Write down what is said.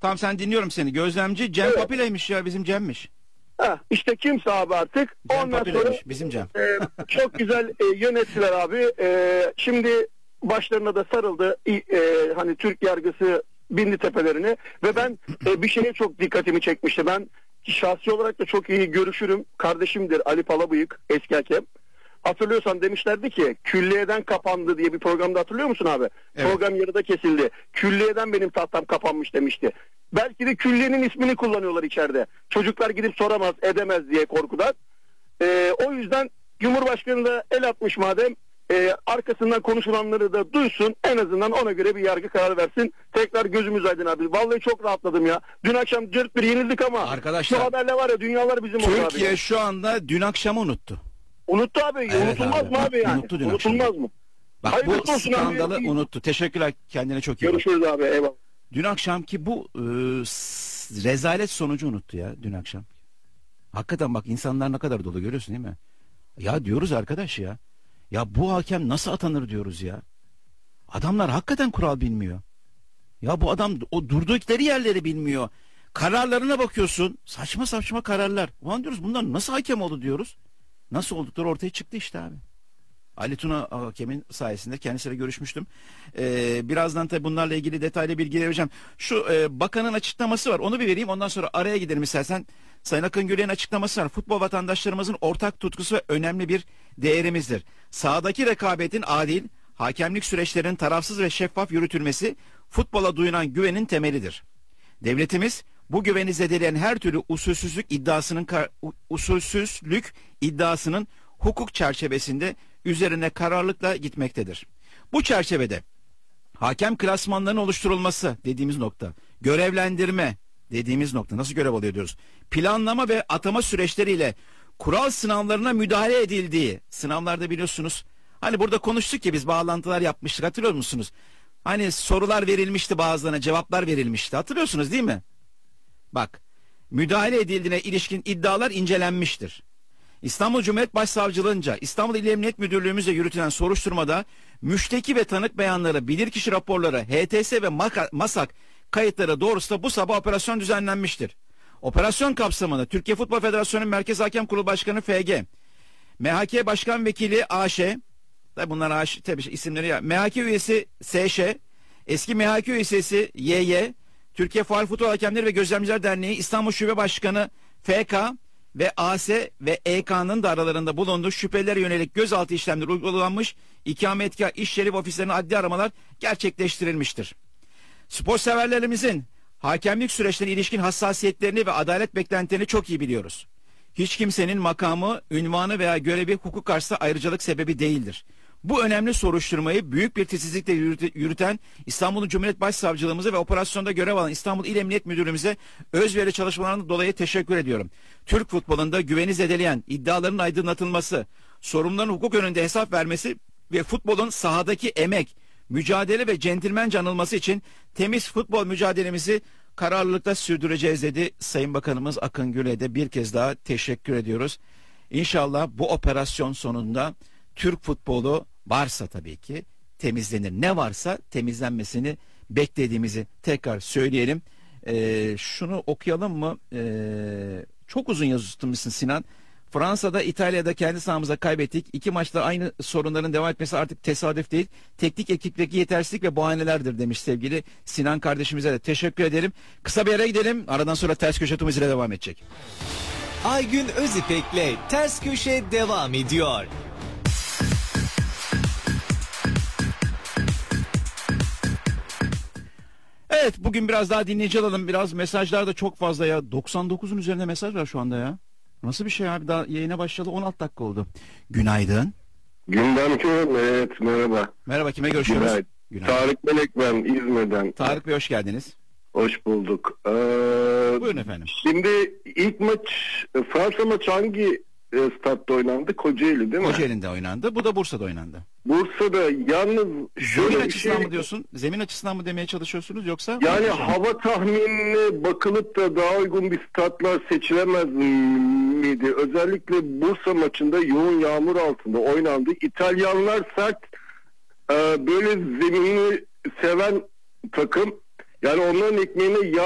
Tamam, sen dinliyorum seni. Gözlemci Cem Evet. Papile'ymiş ya, bizim Cem'miş. İşte kimse abi artık. Cem Ondan sonra Papile'miş bizim Cem. çok güzel yönettiler abi. Şimdi başlarına da sarıldı. Hani Türk yargısı bindi tepelerine ve ben bir şeye çok dikkatimi çekmişti. Ben şahsi olarak da çok iyi görüşürüm. Kardeşimdir Ali Palabıyık, eski hakem. Hatırlıyorsan demişlerdi ki külliyeden kapandı diye bir programda, hatırlıyor musun abi? Evet. Program yarıda kesildi. Külliyeden benim tahtam kapanmış demişti. Belki de külliyenin ismini kullanıyorlar içeride. Çocuklar gidip soramaz edemez diye korkudan. O yüzden Cumhurbaşkanı da el atmış madem, arkasından konuşulanları da duysun, en azından ona göre bir yargı kararı versin. Tekrar gözümüz aydın abi. Vallahi çok rahatladım ya. Dün akşam 4-1 yenildik ama Arkadaşlar, şu haberle var ya, dünyalar bizim oldu abi. Türkiye şu anda dün akşamı unuttu. Unuttu abi. Evet Unutulmaz abi. mı abi yani? Unuttu dün Unutulmaz akşam. mı? Bak, Hayırlısı bu olsun skandalı abi. unuttu. Teşekkürler, kendine çok iyi bak. Görüşürüz abi, eyvallah. Dün akşamki bu rezalet sonucu unuttu ya dün akşam. Hakikaten bak, insanlar ne kadar dolu, görüyorsun değil mi? Ya diyoruz arkadaş ya. Ya bu hakem nasıl atanır diyoruz ya. Adamlar hakikaten kural bilmiyor. Ya bu adam o durdukları yerleri bilmiyor. Kararlarına bakıyorsun. Saçma saçma kararlar. Ulan diyoruz, bunlar nasıl hakem oldu diyoruz. Nasıl oldukları ortaya çıktı işte abi. Ali Tuna hakemin sayesinde, kendisiyle görüşmüştüm. Birazdan tabii bunlarla ilgili detaylı bilgi vereceğim. Şu bakanın açıklaması var, onu bir vereyim, ondan sonra araya gidelim istersen. Sayın Akın Gürel'in açıklaması var. Futbol vatandaşlarımızın ortak tutkusu ve önemli bir değerimizdir. Sahadaki rekabetin adil, hakemlik süreçlerinin tarafsız ve şeffaf yürütülmesi futbola duyulan güvenin temelidir. Devletimiz bu güveni zedeleyen her türlü usulsüzlük iddiasının hukuk çerçevesinde üzerine kararlılıkla gitmektedir. Bu çerçevede hakem klasmanlarının oluşturulması dediğimiz nokta, görevlendirme dediğimiz nokta, nasıl görev alıyor diyoruz, planlama ve atama süreçleriyle kural sınavlarına müdahale edildiği, sınavlarda biliyorsunuz, hani burada konuştuk ki biz, bağlantılar yapmıştık, hatırlıyor musunuz? Hani sorular verilmişti, bazılarına cevaplar verilmişti, hatırlıyorsunuz değil mi? Bak, müdahale edildiğine ilişkin iddialar incelenmiştir. İstanbul Cumhuriyet Başsavcılığınca İstanbul İl Emniyet Müdürlüğümüzle yürütülen soruşturmada müşteki ve tanık beyanları, bilirkişi raporları, HTS ve MASAK kayıtları doğrultusunda bu sabah operasyon düzenlenmiştir. Operasyon kapsamında Türkiye Futbol Federasyonu Merkez Hakem Kurulu Başkanı FG, MHK Başkan Vekili AŞ, bunlar AŞ tabii isimleri ya, MHK üyesi SŞ, eski MHK üyesi YY, Türkiye Faal Futbol Hakemleri ve Gözlemciler Derneği İstanbul Şube Başkanı FK ve AS ve EK'nın da aralarında bulunduğu şüphelilere yönelik gözaltı işlemleri uygulanmış, ikametgah, iş şerif ofislerine adli aramalar gerçekleştirilmiştir. Spor severlerimizin hakemlik süreçlerine ilişkin hassasiyetlerini ve adalet beklentilerini çok iyi biliyoruz. Hiç kimsenin makamı, ünvanı veya görevi hukuk karşısında ayrıcalık sebebi değildir. Bu önemli soruşturmayı büyük bir titizlikle yürüten İstanbul Cumhuriyet Başsavcılığımıza ve operasyonda görev alan İstanbul İl Emniyet Müdürlüğümüze özverili çalışmalarından dolayı teşekkür ediyorum. Türk futbolunda güveni zedeleyen iddiaların aydınlatılması, sorumluların hukuk önünde hesap vermesi ve futbolun sahadaki emek, mücadele ve centilmence anılması için temiz futbol mücadelemizi kararlılıkla sürdüreceğiz dedi Sayın Bakanımız Akın Gürel'e de bir kez daha teşekkür ediyoruz. İnşallah bu operasyon sonunda Türk futbolu varsa tabii ki temizlenir. Ne varsa temizlenmesini beklediğimizi tekrar söyleyelim. Şunu okuyalım mı? Çok uzun yazmışsın Sinan. Fransa'da, İtalya'da kendi sahamıza kaybettik. 2 maçta aynı sorunların devam etmesi artık tesadüf değil. Teknik ekipteki yetersizlik ve bahanelerdir demiş sevgili Sinan kardeşimize de teşekkür ederim. Kısa bir yere gidelim. Aradan sonra Ters Köşe Tüm ile devam edecek. Aygün Özipek'le Ters Köşe devam ediyor. Evet, bugün biraz daha dinleyici alalım. Biraz mesajlar da çok fazla ya. 99'un üzerinde mesaj var şu anda ya. Nasıl bir şey abi, daha yayına başladı 16 dakika oldu. Günaydın. Gündem, evet, merhaba. Merhaba, kime görüşüyoruz? Günaydın. Tarık Melek ben, İzmir'den. Tarık Bey, hoş geldiniz. Hoş bulduk. Buyurun efendim. Şimdi ilk maç, Fransa maçı hangi statta oynandı? Kocaeli değil mi? Kocaeli'nde oynandı. Bu da Bursa'da oynandı. Bursa'da yalnız şöyle Zemin bir açısından şey... mı diyorsun? Zemin açısından mı demeye çalışıyorsunuz yoksa? Yani hava tahminine bakılıp da daha uygun bir statlar seçilemez miydi? Özellikle Bursa maçında yoğun yağmur altında oynandı. İtalyanlar sert, böyle zemini seven takım. Yani onların ekmeğine